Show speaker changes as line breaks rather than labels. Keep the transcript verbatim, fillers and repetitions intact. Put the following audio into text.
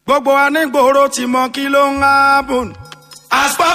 gbogbo wa ní gbòòrò ti mọ kí ló ń hábùn. àpapọ̀